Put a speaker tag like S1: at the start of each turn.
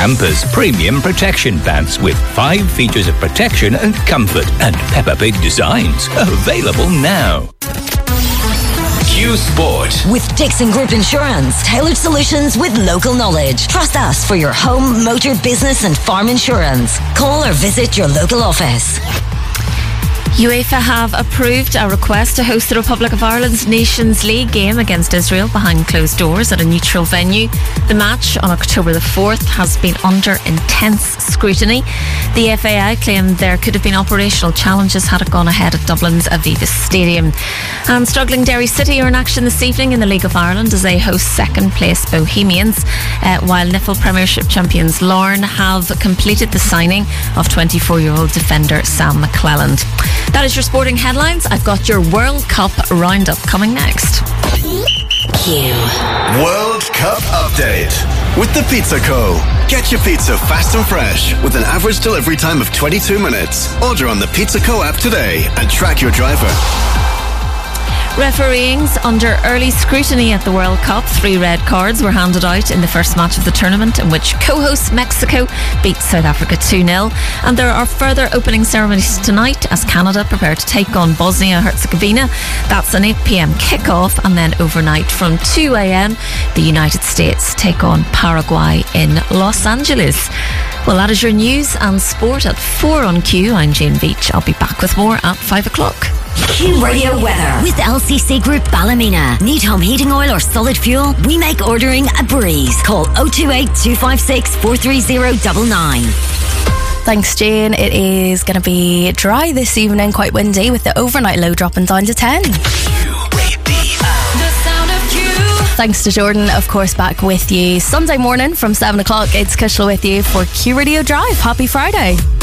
S1: Campers Premium Protection Pants with 5 features of protection and comfort and Peppa Pig designs. Available now.
S2: Q Sport.
S3: With Dixon Group Insurance, tailored solutions with local knowledge. Trust us for your home, motor, business and farm insurance. Call or visit your local office.
S4: UEFA have approved a request to host the Republic of Ireland's Nations League game against Israel behind closed doors at a neutral venue. The match on October the 4th has been under intense scrutiny. The FAI claimed there could have been operational challenges had it gone ahead at Dublin's Aviva Stadium. And struggling Derry City are in action this evening in the League of Ireland as they host second place Bohemians, while Niffle Premiership champions Larne have completed the signing of 24-year-old defender Sam McClelland. That is your sporting headlines. I've got your World Cup roundup coming next.
S3: Q.
S5: World Cup update with the Pizza Co. Get your pizza fast and fresh with an average delivery time of 22 minutes. Order on the Pizza Co app today and track your driver.
S4: Refereeing's under early scrutiny at the World Cup. 3 red cards were handed out in the first match of the tournament, in which co-host Mexico beat South Africa 2-0. And there are further opening ceremonies tonight as Canada prepare to take on Bosnia-Herzegovina. That's an 8 p.m. kickoff, and then overnight from 2 a.m. the United States take on Paraguay in Los Angeles. Well, that is your news and sport at 4 on Q. I'm Jane Beach. I'll be back with more at 5 o'clock.
S3: Q Radio weather with LCC Group Ballymena. Need home heating oil or solid fuel? We make ordering a breeze. Call 028 256 43099.
S6: Thanks, Jane. It is going to be dry this evening, quite windy, with the overnight low dropping down to 10. Thanks to Jordan, of course, back with you Sunday morning from 7 o'clock. It's Kushla with you for Q Radio Drive. Happy Friday.